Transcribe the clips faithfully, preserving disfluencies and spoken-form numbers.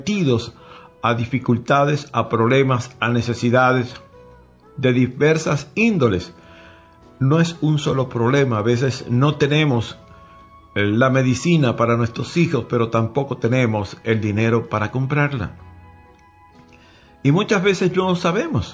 sometidos a dificultades, a problemas, a necesidades de diversas índoles. No es un solo problema, a veces no tenemos la medicina para nuestros hijos, pero tampoco tenemos el dinero para comprarla. Y muchas veces no sabemos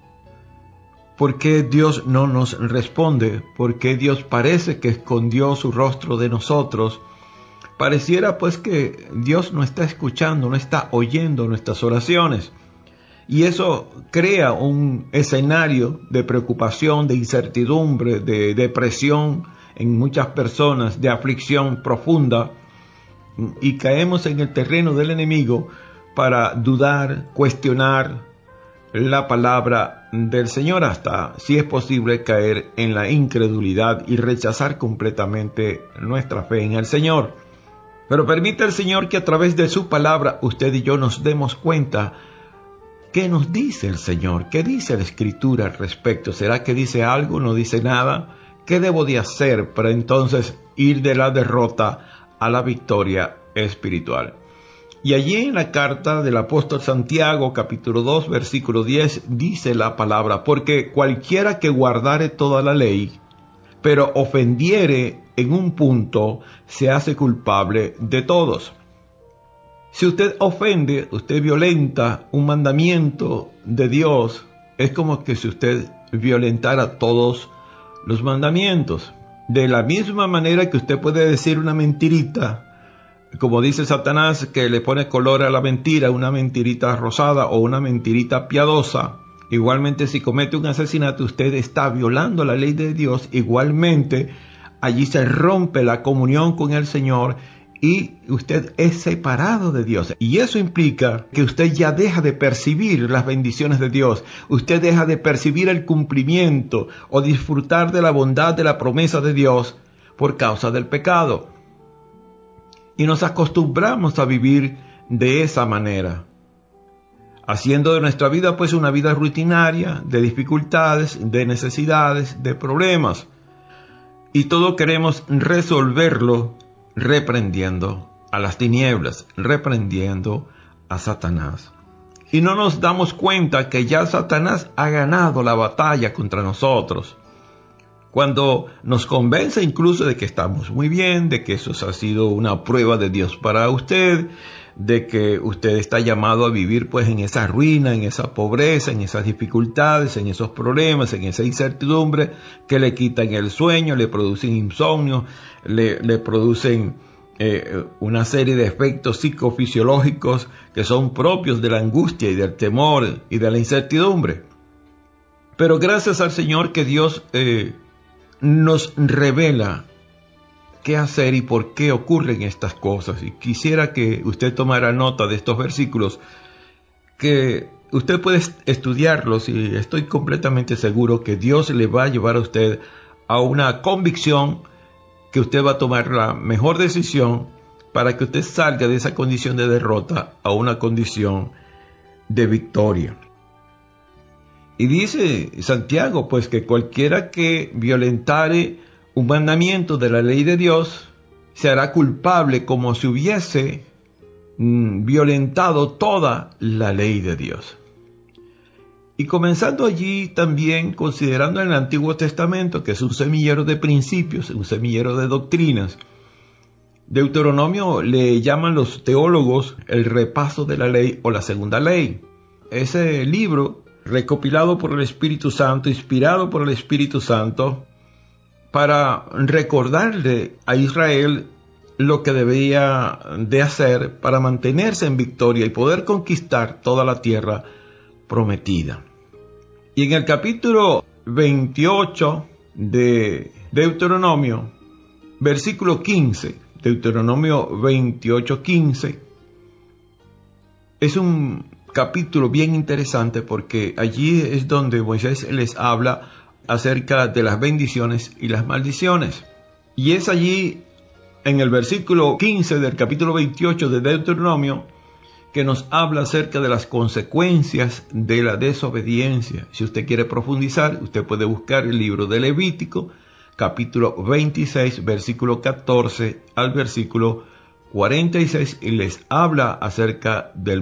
por qué Dios no nos responde, por qué Dios parece que escondió su rostro de nosotros. Pareciera pues que Dios no está escuchando, no está oyendo nuestras oraciones. Y eso crea un escenario de preocupación, de incertidumbre, de depresión en muchas personas, de aflicción profunda. Y caemos en el terreno del enemigo para dudar, cuestionar la palabra del Señor, hasta, si es posible, caer en la incredulidad y rechazar completamente nuestra fe en el Señor. Pero permite el Señor que a través de su palabra usted y yo nos demos cuenta qué nos dice el Señor, qué dice la Escritura al respecto. ¿Será que dice algo? ¿No dice nada? ¿Qué debo de hacer para entonces ir de la derrota a la victoria espiritual? Y allí en la carta del apóstol Santiago, capítulo dos, versículo diez, dice la palabra: porque cualquiera que guardare toda la ley, pero ofendiere en un punto, se hace culpable de todos. Si usted ofende, usted violenta un mandamiento de Dios, es como que si usted violentara todos los mandamientos. De la misma manera que usted puede decir una mentirita, como dice Satanás, que le pone color a la mentira, una mentirita rosada o una mentirita piadosa. Igualmente, si comete un asesinato, usted está violando la ley de Dios. Igualmente, allí se rompe la comunión con el Señor y usted es separado de Dios. Y eso implica que usted ya deja de percibir las bendiciones de Dios. Usted deja de percibir el cumplimiento o disfrutar de la bondad de la promesa de Dios por causa del pecado. Y nos acostumbramos a vivir de esa manera, haciendo de nuestra vida pues una vida rutinaria, de dificultades, de necesidades, de problemas. Y todo queremos resolverlo reprendiendo a las tinieblas, reprendiendo a Satanás. Y no nos damos cuenta que ya Satanás ha ganado la batalla contra nosotros. Cuando nos convence incluso de que estamos muy bien, de que eso ha sido una prueba de Dios para usted, de que usted está llamado a vivir pues en esa ruina, en esa pobreza, en esas dificultades, en esos problemas, en esa incertidumbre que le quitan el sueño, le producen insomnio, le, le producen eh, una serie de efectos psicofisiológicos que son propios de la angustia y del temor y de la incertidumbre. Pero gracias al Señor que Dios eh, nos revela qué hacer y por qué ocurren estas cosas. Y quisiera que usted tomara nota de estos versículos, que usted puede estudiarlos y estoy completamente seguro que Dios le va a llevar a usted a una convicción, que usted va a tomar la mejor decisión para que usted salga de esa condición de derrota a una condición de victoria. Y dice Santiago, pues, que cualquiera que violentare un mandamiento de la ley de Dios se hará culpable como si hubiese mm, violentado toda la ley de Dios. Y comenzando allí también considerando el Antiguo Testamento, que es un semillero de principios, un semillero de doctrinas. Deuteronomio le llaman los teólogos el repaso de la ley o la segunda ley. Ese libro, recopilado por el Espíritu Santo, inspirado por el Espíritu Santo, para recordarle a Israel lo que debía de hacer para mantenerse en victoria y poder conquistar toda la tierra prometida. Y en el capítulo veintiocho de Deuteronomio, versículo quince, Deuteronomio veintiocho, quince, es un capítulo bien interesante porque allí es donde Moisés les habla acerca de las bendiciones y las maldiciones. Y es allí en el versículo quince del capítulo veintiocho de Deuteronomio que nos habla acerca de las consecuencias de la desobediencia. Si usted quiere profundizar, usted puede buscar el libro de Levítico, capítulo veintiséis, versículo catorce al versículo cuarenta y seis, y les habla acerca del